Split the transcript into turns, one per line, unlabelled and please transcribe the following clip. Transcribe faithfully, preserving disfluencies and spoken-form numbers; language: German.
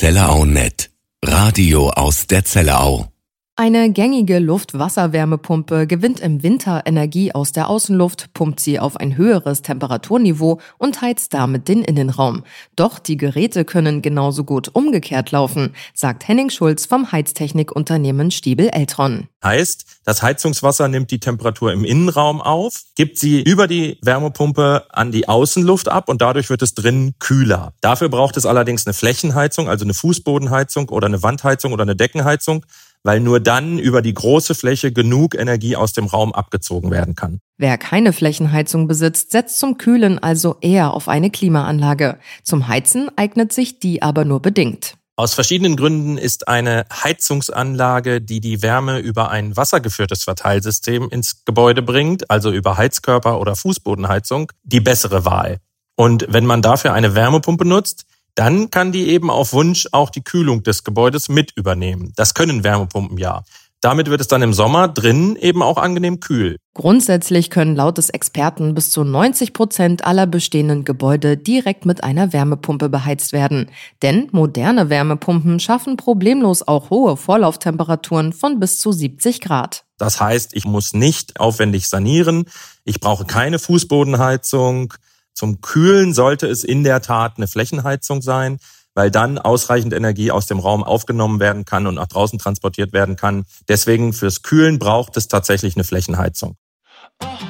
Zellerau Punkt net. Radio aus der Zellerau.
Eine gängige Luft-Wasser-Wärmepumpe gewinnt im Winter Energie aus der Außenluft, pumpt sie auf ein höheres Temperaturniveau und heizt damit den Innenraum. Doch die Geräte können genauso gut umgekehrt laufen, sagt Henning Schulz vom Heiztechnikunternehmen Stiebel-Eltron.
Heißt, das Heizungswasser nimmt die Temperatur im Innenraum auf, gibt sie über die Wärmepumpe an die Außenluft ab und dadurch wird es drinnen kühler. Dafür braucht es allerdings eine Flächenheizung, also eine Fußbodenheizung oder eine Wandheizung oder eine Deckenheizung, weil nur dann über die große Fläche genug Energie aus dem Raum abgezogen werden kann.
Wer keine Flächenheizung besitzt, setzt zum Kühlen also eher auf eine Klimaanlage. Zum Heizen eignet sich die aber nur bedingt.
Aus verschiedenen Gründen ist eine Heizungsanlage, die die Wärme über ein wassergeführtes Verteilsystem ins Gebäude bringt, also über Heizkörper oder Fußbodenheizung, die bessere Wahl. Und wenn man dafür eine Wärmepumpe nutzt, dann kann die eben auf Wunsch auch die Kühlung des Gebäudes mit übernehmen. Das können Wärmepumpen ja. Damit wird es dann im Sommer drinnen eben auch angenehm kühl.
Grundsätzlich können laut des Experten bis zu neunzig Prozent aller bestehenden Gebäude direkt mit einer Wärmepumpe beheizt werden. Denn moderne Wärmepumpen schaffen problemlos auch hohe Vorlauftemperaturen von bis zu siebzig Grad.
Das heißt, ich muss nicht aufwendig sanieren, ich brauche keine Fußbodenheizung. Zum Kühlen sollte es in der Tat eine Flächenheizung sein, weil dann ausreichend Energie aus dem Raum aufgenommen werden kann und nach draußen transportiert werden kann. Deswegen fürs Kühlen braucht es tatsächlich eine Flächenheizung.